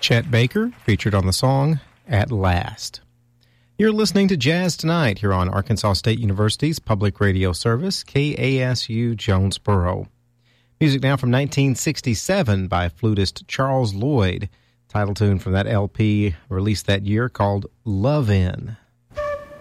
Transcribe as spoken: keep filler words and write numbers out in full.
Chet Baker, featured on the song At Last. You're listening to Jazz Tonight here on Arkansas State University's public radio service, K A S U Jonesboro. Music now from nineteen sixty-seven by flutist Charles Lloyd, title tune from that L P released that year called Love In.